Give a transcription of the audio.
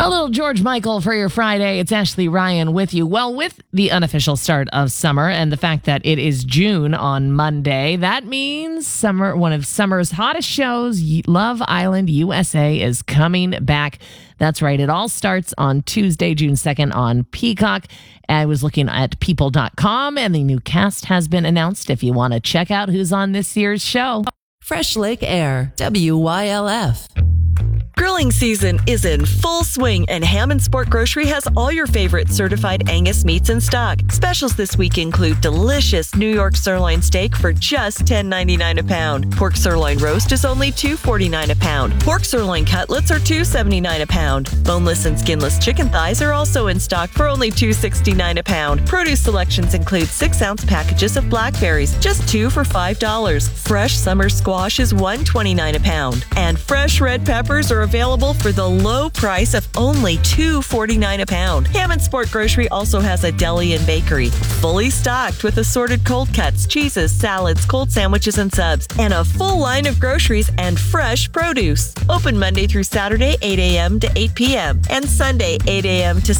A little George Michael for your Friday. It's Ashley Ryan with you. Well, with the unofficial start of summer and the fact that it is June on Monday, that means one of summer's hottest shows, Love Island USA, is coming back. That's right. It all starts on Tuesday, June 2nd on Peacock. I was looking at people.com and the new cast has been announced if you want to check out who's on this year's show. Fresh Lake Air, WYLF. Grilling season is in full swing, and Hammond Sport Grocery has all your favorite certified Angus meats in stock. Specials this week include delicious New York sirloin steak for just $10.99 a pound. Pork sirloin roast is only $2.49 a pound. Pork sirloin cutlets are $2.79 a pound. Boneless and skinless chicken thighs are also in stock for only $2.69 a pound. Produce selections include 6-ounce packages of blackberries, just 2 for $5. Fresh summer squash is $1.29 a pound. And fresh red peppers are available for the low price of only $2.49 a pound. Hammond Sport Grocery also has a deli and bakery, fully stocked with assorted cold cuts, cheeses, salads, cold sandwiches, and subs, and a full line of groceries and fresh produce. Open Monday through Saturday, 8 a.m. to 8 p.m. and Sunday, 8 a.m. to